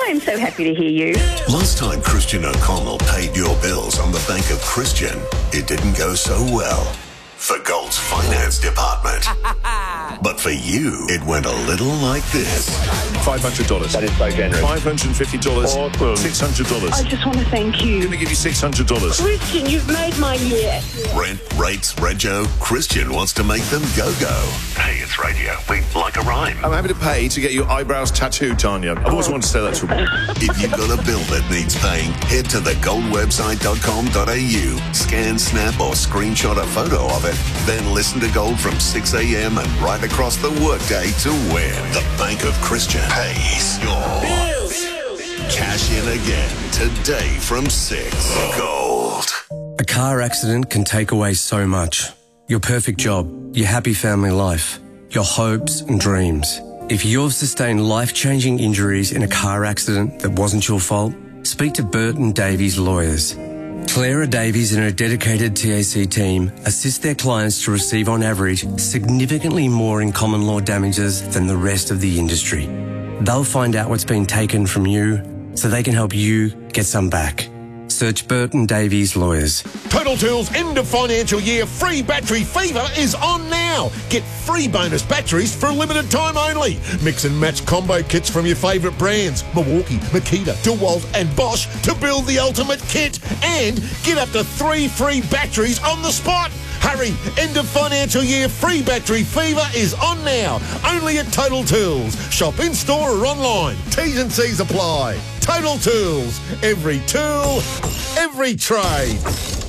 I'm so happy to hear you. Last time Christian O'Connell paid your bills on the Bank of Christian, it didn't go so well for Gold's finance department. But for you, it went a little like this. $500. That is so generous. $550. Awesome. $600. I just want to thank you. I'm going to give you $600. Christian, you've made my year. Rent, rates, rego, Christian wants to make them go-go. Hey, it's radio. We like a rhyme. I'm happy to pay to get your eyebrows tattooed, Tanya. I've always wanted to say that to her. If you've got a bill that needs paying, head to thegoldwebsite.com.au, scan, snap or screenshot a photo of it, then listen to Gold from 6 a.m. and right across the workday to win. The Bank of Christian pays your bills. Cash in again today from 6. Gold. A car accident can take away so much. Your perfect job, your happy family life, your hopes and dreams. If you've sustained life-changing injuries in a car accident that wasn't your fault, speak to Burton Davies Lawyers. Clara Davies and her dedicated TAC team assist their clients to receive on average significantly more in common law damages than the rest of the industry. They'll find out what's been taken from you so they can help you get some back. Search Burton Davies Lawyers. Total Tools end of financial year free battery fever is on now. Get free bonus batteries for a limited time only. Mix and match combo kits from your favourite brands, Milwaukee, Makita, DeWalt and Bosch to build the ultimate kit. And get up to 3 free batteries on the spot. Hurry, end of financial year free battery fever is on now. Only at Total Tools. Shop in store or online. T's and C's apply. Total Tools. Every tool, every trade.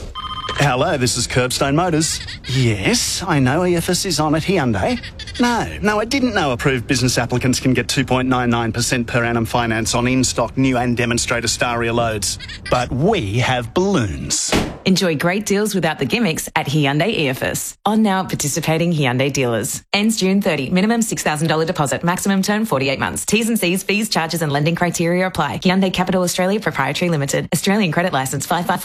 Hello, this is Curbstone Motors. Yes, I know EFS is on at Hyundai. No, I didn't know approved business applicants can get 2.99% per annum finance on in-stock new and demonstrator Staria loads. But we have balloons. Enjoy great deals without the gimmicks at Hyundai EFS. On now at participating Hyundai dealers. Ends June 30. Minimum $6,000 deposit. Maximum term 48 months. T's and C's, fees, charges and lending criteria apply. Hyundai Capital Australia Proprietary Limited. Australian Credit Licence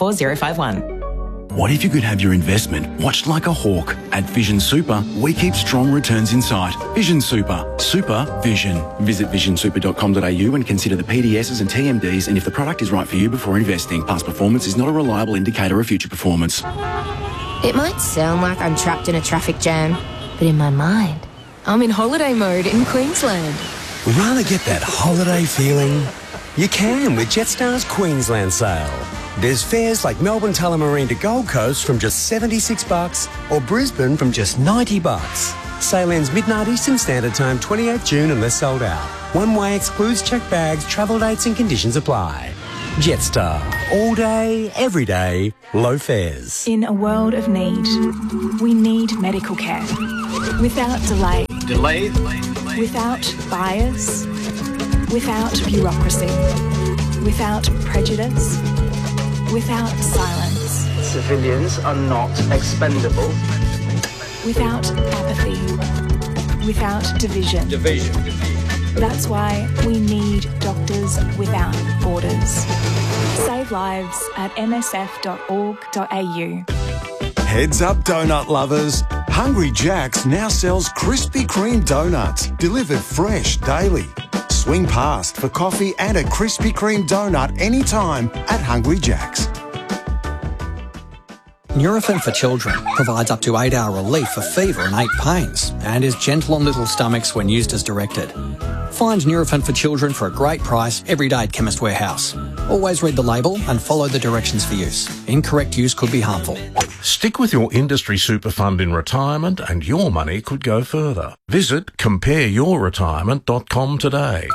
554051. What if you could have your investment watched like a hawk? At Vision Super, we keep strong returns in sight. Vision Super. Super Vision. Visit visionsuper.com.au and consider the PDSs and TMDs and if the product is right for you before investing. Past performance is not a reliable indicator of future performance. It might sound like I'm trapped in a traffic jam, but in my mind, I'm in holiday mode in Queensland. Rather get that holiday feeling? You can with Jetstar's Queensland sale. There's fares like Melbourne Tullamarine to Gold Coast from just $76 or Brisbane from just $90. Sale ends midnight Eastern Standard Time, 28th June unless sold out. One way excludes checked bags, travel dates and conditions apply. Jetstar. All day, every day, low fares. In a world of need, we need medical care. Without delay. Without bias. Without bureaucracy. Without prejudice. Without silence. Civilians are not expendable. Without apathy. Without division. That's why we need Doctors Without Borders. Save lives at msf.org.au. Heads up, donut lovers. Hungry Jack's now sells Krispy Kreme donuts, delivered fresh daily. Swing past for coffee and a Krispy Kreme donut anytime at Hungry Jack's. Nurofen for Children provides up to 8-hour relief for fever and ache pains and is gentle on little stomachs when used as directed. Find Nurofen for Children for a great price every day at Chemist Warehouse. Always read the label and follow the directions for use. Incorrect use could be harmful. Stick with your industry super fund in retirement and your money could go further. Visit compareyourretirement.com today.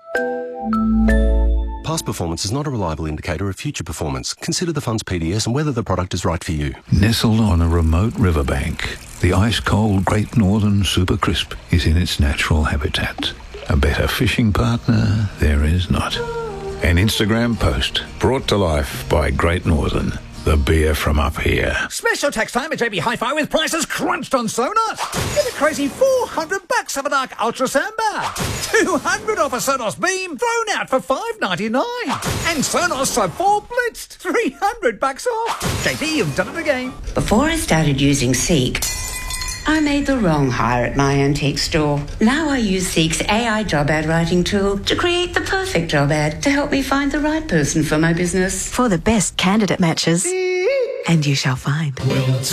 Past performance is not a reliable indicator of future performance. Consider the fund's PDS and whether the product is right for you. Nestled on a remote riverbank, the ice-cold Great Northern Super Crisp is in its natural habitat. A better fishing partner there is not. An Instagram post brought to life by Great Northern, the beer from up here. Special tax time at JB Hi-Fi with prices crunched on Sonos. Get a crazy $400 of an Arc Ultra soundbar. $200 off a Sonos Beam thrown out for $599. And Sonos Sub 4 blitzed $300 off. JB, you've done it again. Before I started using Seek, I made the wrong hire at my antique store. Now I use Seek's AI job ad writing tool to create the perfect job ad to help me find the right person for my business. For the best candidate matches. And you shall find.